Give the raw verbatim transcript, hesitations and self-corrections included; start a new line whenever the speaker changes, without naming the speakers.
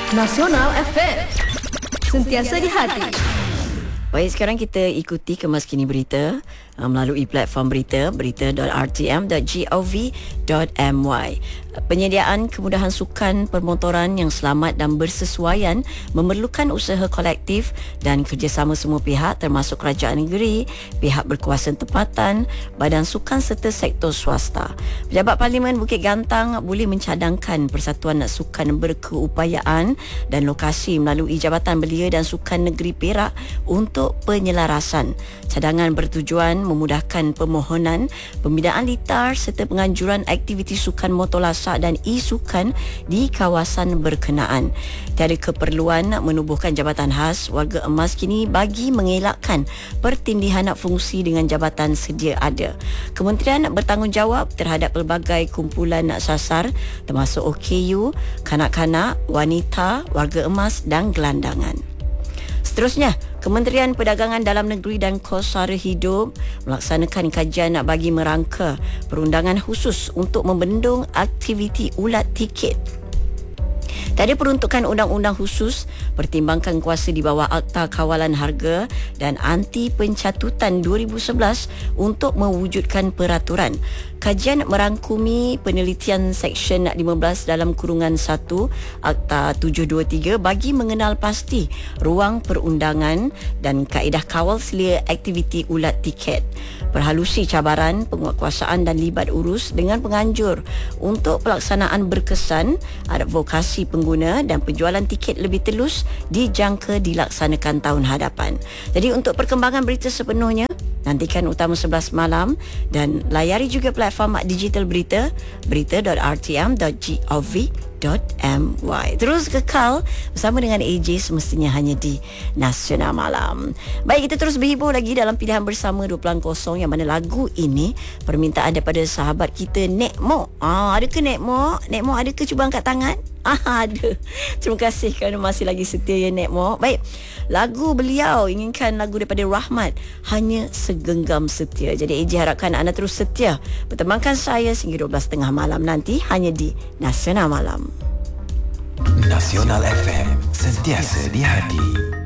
Nasional F M. Sentiasa di hati.
Baik, sekarang kita ikuti Kemas Kini Berita uh, melalui platform berita berita dot r t m dot gov dot m y. Penyediaan kemudahan sukan permotoran yang selamat dan bersesuaian memerlukan usaha kolektif dan kerjasama semua pihak termasuk kerajaan negeri, pihak berkuasa tempatan, badan sukan serta sektor swasta. Pejabat Parlimen Bukit Gantang boleh mencadangkan Persatuan Sukan Berkeupayaan dan Lokasi melalui Jabatan Belia dan Sukan Negeri Perak untuk penyelarasan. Cadangan bertujuan memudahkan permohonan, pembinaan litar serta penganjuran aktiviti sukan motor lasak dan e-sukan di kawasan berkenaan. Tiada keperluan menubuhkan jabatan khas, warga emas kini bagi mengelakkan pertindihan fungsi dengan jabatan sedia ada. Kementerian bertanggungjawab terhadap pelbagai kumpulan sasar termasuk O K U, kanak-kanak, wanita, warga emas dan gelandangan. Seterusnya, Kementerian Perdagangan Dalam Negeri dan Kos Sara Hidup melaksanakan kajian bagi merangka perundangan khusus untuk membendung aktiviti ulat tiket. Tiada peruntukan undang-undang khusus, pertimbangkan kuasa di bawah Akta Kawalan Harga dan Anti Pencatutan dua ribu sebelas untuk mewujudkan peraturan. Kajian merangkumi penelitian Seksyen lima belas dalam kurungan satu Akta tujuh dua tiga bagi mengenal pasti ruang perundangan dan kaedah kawal selia aktiviti ulat tiket. Perhalusi cabaran, penguatkuasaan dan libat urus dengan penganjur untuk pelaksanaan berkesan, advokasi pengguna dan penjualan tiket lebih telus dijangka dilaksanakan tahun hadapan. Jadi untuk perkembangan berita sepenuhnya, nantikan Utama sebelas malam dan layari juga platform digital berita berita dot r t m dot gov dot m y. Terus kekal bersama dengan A J semestinya hanya di Nasional Malam. Baik, kita terus berhibur lagi dalam pilihan bersama dua puluh kosong yang mana lagu ini permintaan daripada sahabat kita Nek Mok. Ah, ada ke Nek Mok? Nek Mok ada ke, cuba angkat tangan? Ah, ada. Terima kasih kerana masih lagi setia ya Nek Mok. Baik, lagu beliau inginkan lagu daripada Rahmat, Hanya Segenggam Setia. Jadi A J harapkan anda terus setia bertemankan saya sehingga dua belas tiga puluh malam nanti hanya di Nasional Malam.
Nasional F M, sentiasa di hati.